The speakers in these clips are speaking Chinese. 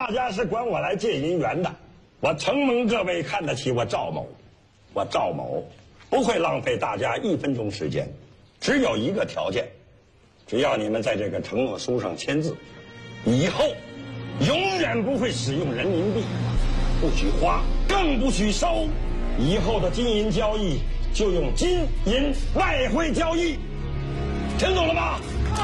大家是管我来借银元的，我承蒙各位看得起我赵某，我赵某不会浪费大家1分钟时间，只有一个条件，只要你们在这个承诺书上签字，以后永远不会使用人民币，不许花，更不许收，以后的金银交易就用金银外汇交易，听懂了吗？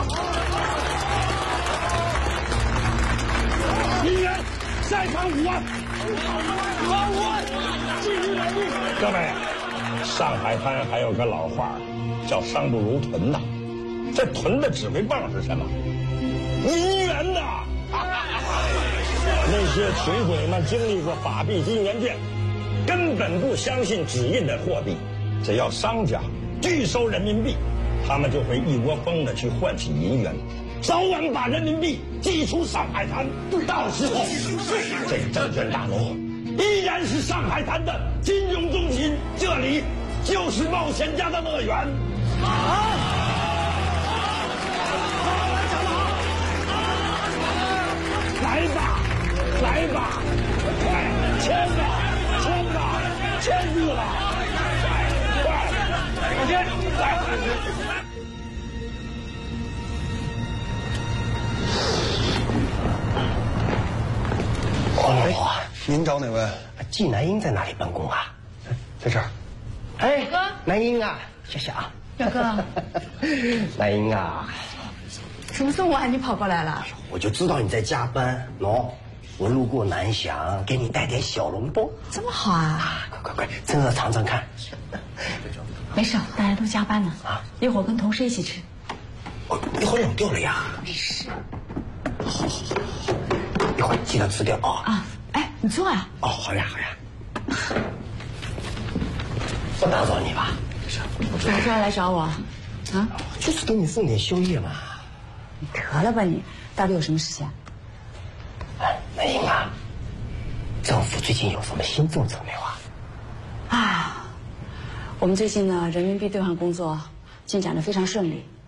银元再偿5万，5万，继续来币。各位，上海滩还有个老话叫“商不如屯”呐，这屯的指挥棒是什么？银元呐！那些穷鬼们经历过法币金圆券，根本不相信纸印的货币，只要商家拒收人民币，他们就会一窝蜂的去换取银元，早晚把人民币寄出上海滩。到时候，这个证券大楼依然是上海滩的金融中心，这里就是冒险家的乐园。来吧，来吧，快签吧，签吧，签字了，快，快签，来。 哦，您找哪位？ 季南英在哪里办公啊？ 在这儿。 哎， 哥， 南英啊，谢谢啊。 表哥， 南英啊， 什么这么晚你跑过来了？ 我就知道你在加班，喏，我路过南翔，给你带点小笼包。 这么好啊！ 快，趁热尝尝看。 没事，大家都加班呢。 啊， 一会儿跟同事一起吃。 哦，一会儿冷掉了呀。 没事。 好，一会儿记得吃掉啊。 啊，哎，你坐呀。 哦，好呀。不打扰你吧？ 怎么突然来找我？啊？ 就是给你送点宵夜嘛。 你得了吧你，到底有什么事情？ 哎，南英啊，政府最近有什么新政策没有啊？ 我们最近呢，人民币兑换工作进展得非常顺利。